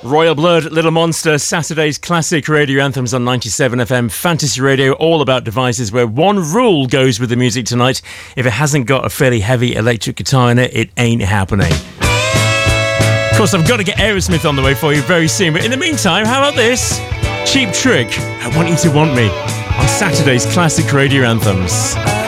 Royal Blood, Little Monster, Saturday's classic radio anthems on 97 FM Fantasy Radio, all about devices where one rule goes with the music tonight. If it hasn't got a fairly heavy electric guitar in it, it ain't happening. Of course, I've got to get Aerosmith on the way for you very soon, but in the meantime, how about this? Cheap Trick, I Want You to Want Me, on Saturday's classic radio anthems.